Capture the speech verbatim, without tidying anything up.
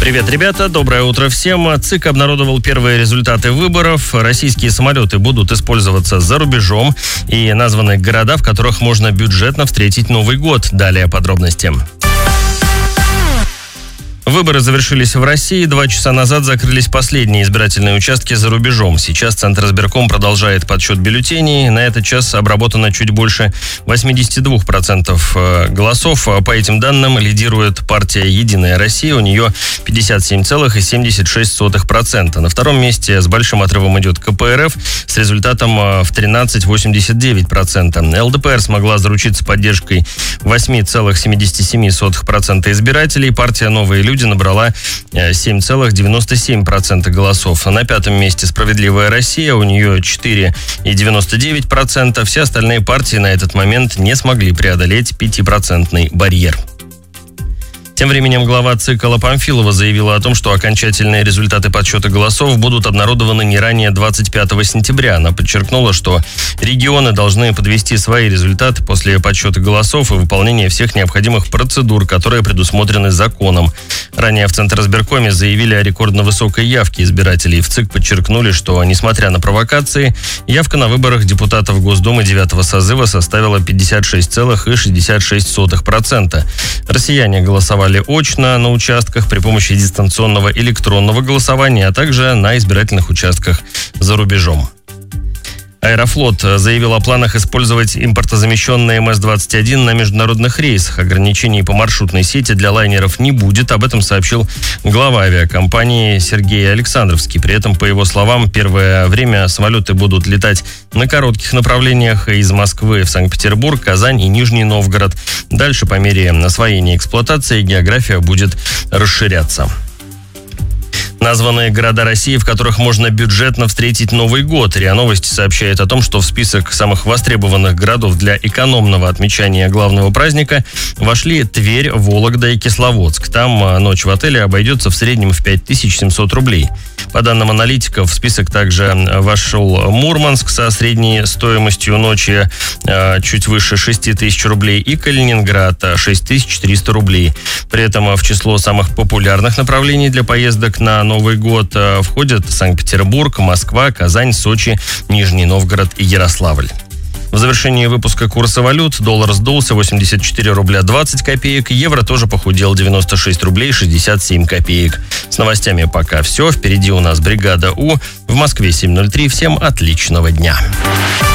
Привет, ребята, доброе утро всем. ЦИК обнародовал первые результаты выборов. Российские самолеты будут использоваться за рубежом и названы города, в которых можно бюджетно встретить Новый год. Далее подробности. Выборы завершились в России. Два часа назад закрылись последние избирательные участки за рубежом. Сейчас Центр избирком продолжает подсчет бюллетеней. На этот час обработано чуть больше восемьдесят два процента голосов. По этим данным лидирует партия «Единая Россия». У нее пятьдесят семь целых семьдесят шесть сотых процента. На втором месте с большим отрывом идет ка пэ эр эф с результатом в тринадцать целых восемьдесят девять сотых процента. эл дэ пэ эр смогла заручиться поддержкой восемь целых семьдесят семь сотых процента избирателей. Партия «Новые люди» набрала семь целых девяносто семь сотых процента голосов. На пятом месте «Справедливая Россия», у нее четыре целых девяносто девять сотых процента. Все остальные партии на этот момент не смогли преодолеть пятипроцентный барьер. Тем временем глава ЦИК Алла Памфилова заявила о том, что окончательные результаты подсчета голосов будут обнародованы не ранее двадцать пятого сентября. Она подчеркнула, что регионы должны подвести свои результаты после подсчета голосов и выполнения всех необходимых процедур, которые предусмотрены законом. Ранее в Центризбиркоме заявили о рекордно высокой явке избирателей. В ЦИК подчеркнули, что, несмотря на провокации, явка на выборах депутатов Госдумы девятого созыва составила пятьдесят шесть целых шестьдесят шесть сотых процента. Россияне голосовали очно на участках при помощи дистанционного электронного голосования, а также на избирательных участках за рубежом. Аэрофлот заявил о планах использовать импортозамещенный эм эс двадцать один на международных рейсах. Ограничений по маршрутной сети для лайнеров не будет. Об этом сообщил глава авиакомпании Сергей Александровский. При этом, по его словам, первое время самолеты будут летать на коротких направлениях из Москвы в Санкт-Петербург, Казань и Нижний Новгород. Дальше, по мере освоения эксплуатации, география будет расширяться. Названы города России, в которых можно бюджетно встретить Новый год. РИА Новости сообщает о том, что в список самых востребованных городов для экономного отмечания главного праздника вошли Тверь, Вологда и Кисловодск. Там ночь в отеле обойдется в среднем в пять тысяч семьсот рублей. По данным аналитиков, в список также вошел Мурманск со средней стоимостью ночи э, чуть выше шесть тысяч рублей и Калининград шесть тысяч триста рублей. При этом в число самых популярных направлений для поездок на Новый год э, входят Санкт-Петербург, Москва, Казань, Сочи, Нижний Новгород и Ярославль. В завершении выпуска курса валют доллар сдулся восемьдесят четыре рубля двадцать копеек, евро тоже похудел девяносто шесть рублей шестьдесят семь копеек. С новостями пока все. Впереди у нас бригада У. В Москве семь ноль три. Всем отличного дня.